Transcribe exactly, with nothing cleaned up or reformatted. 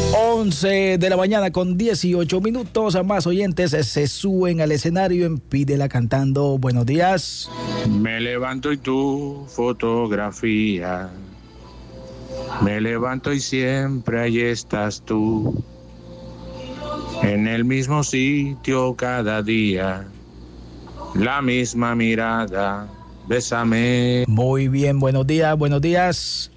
once de la mañana con dieciocho minutos. Más oyentes se suben al escenario en Pídela Cantando. Buenos días. Me levanto y tu fotografía. Me levanto y siempre ahí estás tú. En el mismo sitio cada día. La misma mirada. Bésame. Muy bien, buenos días, buenos días.